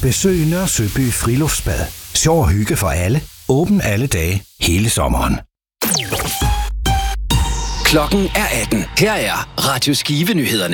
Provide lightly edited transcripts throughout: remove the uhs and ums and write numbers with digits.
Besøg Nørre Søby Friluftsbad. Sjov og hygge for alle. Åben alle dage, hele sommeren. Klokken er 18. Her er Radio Skive-nyhederne.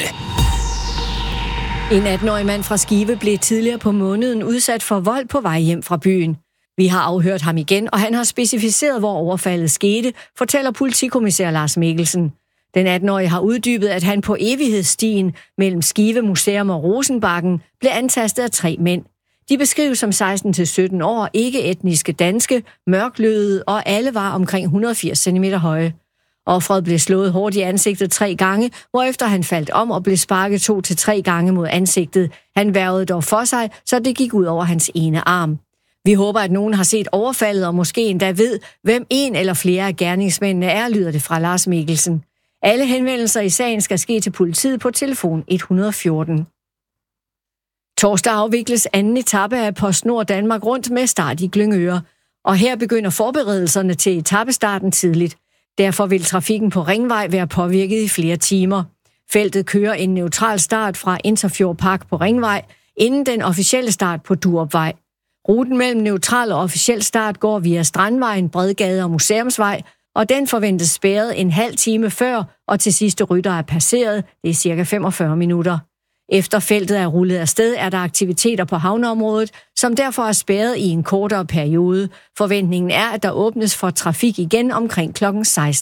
En 18-årig mand fra Skive blev tidligere på måneden udsat for vold på vej hjem fra byen. Vi har afhørt ham igen, og han har specificeret, hvor overfaldet skete, fortæller politikommissær Lars Mikkelsen. Den 18-årige har uddybet, at han på evighedsstien mellem Skive Museum og Rosenbakken blev antastet af 3 mænd. De beskrives som 16-17 år, ikke etniske danske, mørkløde, og alle var omkring 180 cm høje. Offeret blev slået hårdt i ansigtet 3 gange, hvorefter han faldt om og blev sparket 2 til 3 gange mod ansigtet. Han værvede dog for sig, så det gik ud over hans ene arm. Vi håber, at nogen har set overfaldet og måske endda ved, hvem en eller flere af gerningsmændene er, lyder det fra Lars Mikkelsen. Alle henvendelser i sagen skal ske til politiet på telefon 114. Torsdag afvikles anden etape af PostNord Danmark Rundt med start i Glyngøre. Og her begynder forberedelserne til etapestarten tidligt. Derfor vil trafikken på Ringvej være påvirket i flere timer. Feltet kører en neutral start fra Interfjord Park på Ringvej, inden den officielle start på Durupvej. Ruten mellem neutral og officiel start går via Strandvejen, Bredgade og Museumsvej, og den forventes spærret en halv time før, og til sidste rytter er passeret, det er cirka 45 minutter. Efter feltet er rullet afsted, er der aktiviteter på havneområdet, som derfor er spærret i en kortere periode. Forventningen er, at der åbnes for trafik igen omkring kl.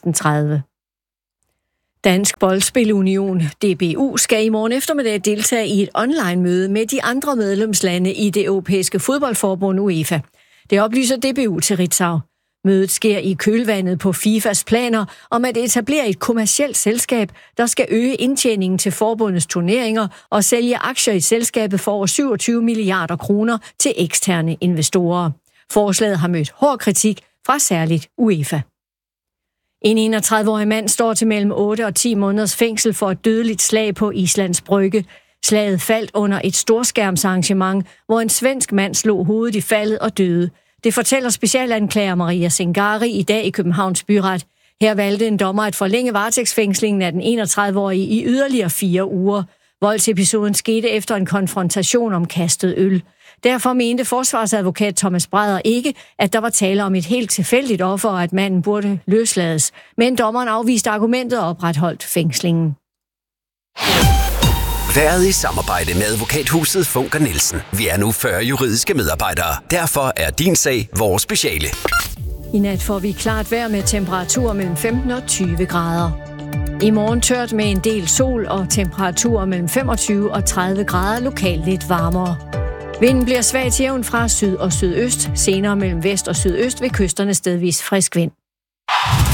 16.30. Dansk Boldspilunion, DBU, skal i morgen eftermiddag deltage i et online-møde med de andre medlemslande i det europæiske fodboldforbund UEFA. Det oplyser DBU til Ritzau. Mødet sker i kølvandet på FIFAs planer om at etablere et kommercielt selskab, der skal øge indtjeningen til forbundets turneringer og sælge aktier i selskabet for over 27 milliarder kroner til eksterne investorer. Forslaget har mødt hård kritik fra særligt UEFA. En 31-årig mand står til mellem 8 og 10 måneders fængsel for et dødeligt slag på Islands Brygge. Slaget faldt under et storskærmsarrangement, hvor en svensk mand slog hovedet i faldet og døde. Det fortæller specialanklager Maria Singari i dag i Københavns Byret. Her valgte en dommer at forlænge varetægtsfængslingen af den 31-årige i yderligere 4 uger. Voldsepisoden skete efter en konfrontation om kastet øl. Derfor mente forsvarsadvokat Thomas Breder ikke, at der var tale om et helt tilfældigt offer, og at manden burde løslades. Men dommeren afviste argumentet og opretholdt fængslingen. Været i samarbejde med advokathuset Funker Nielsen. Vi er nu 40 juridiske medarbejdere. Derfor er din sag vores speciale. I nat får vi klart vejr med temperaturer mellem 15 og 20 grader. I morgen tørt med en del sol og temperaturer mellem 25 og 30 grader, lokalt lidt varmere. Vinden bliver svag til jævn fra syd og sydøst, senere mellem vest og sydøst ved kysterne stedvis frisk vind.